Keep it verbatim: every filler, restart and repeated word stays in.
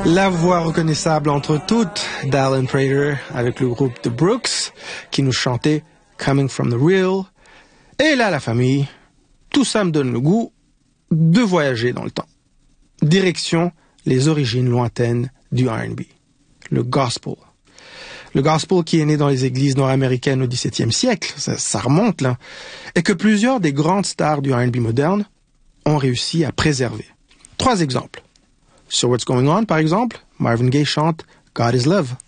La voix reconnaissable entre toutes d'Alan Prater avec le groupe The Brooks qui nous chantait Coming from the Real. Et là, la famille, tout ça me donne le goût de voyager dans le temps. Direction les origines lointaines du R and B, le gospel. Le gospel qui est né dans les églises nord-américaines au dix-septième siècle, ça, ça remonte là, et que plusieurs des grandes stars du R and B moderne ont réussi à préserver. Trois exemples. Sur What's Going On, par exemple, Marvin Gaye chante God is Love.